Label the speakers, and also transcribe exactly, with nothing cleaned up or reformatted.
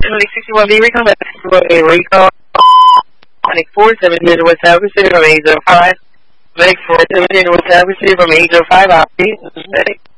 Speaker 1: Medic sixty-one B, recon back to recon. Medic four seventeen West Avenue City from eight zero five. Medic four seventeen West Avenue City from eight zero five. Medic.